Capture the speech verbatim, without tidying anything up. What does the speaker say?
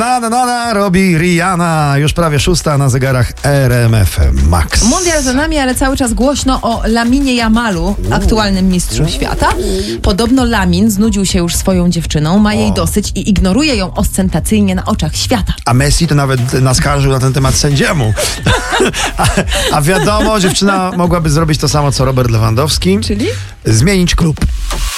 Na, na, na, na, robi Rihanna. Już prawie szósta na zegarach R M F Max. Mundial za nami, ale cały czas głośno o Laminie Yamalu, aktualnym mistrzu świata. Podobno Lamin znudził się już swoją dziewczyną, ma jej dosyć i ignoruje ją ostentacyjnie na oczach świata. A Messi to nawet naskarżył na ten temat sędziemu. a, a wiadomo, dziewczyna mogłaby zrobić to samo, co Robert Lewandowski. Czyli? Zmienić klub.